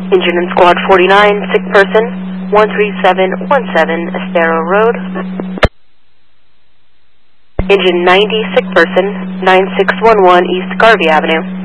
Engine in Squad 49, sick person, 13717 Estero Road. Engine 90, sick person, 9611 East Garvey Avenue.